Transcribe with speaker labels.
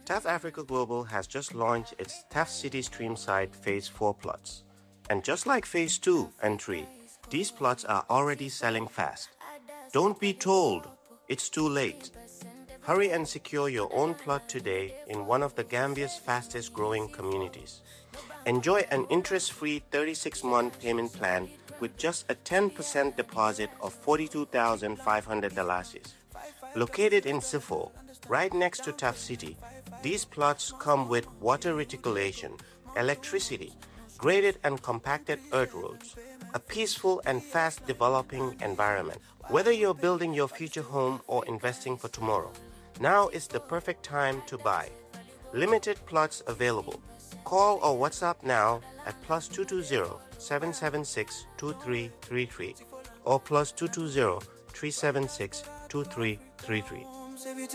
Speaker 1: TAF Africa Global has just launched its TAF City Streamside Phase 4 plots. And just like Phase 2 and 3, these plots are already selling fast. Don't be told it's too late. Hurry and secure your own plot today in one of the Gambia's fastest growing communities. Enjoy an interest-free 36-month payment plan with just a 10% deposit of $42,500. Located in Sifo, right next to Taf City, these plots come with water reticulation, electricity, graded and compacted earth roads, a peaceful and fast developing environment. Whether you're building your future home or investing for tomorrow, now is the perfect time to buy. Limited plots available. Call or WhatsApp now at +220-776-2333 or +220-376-2333.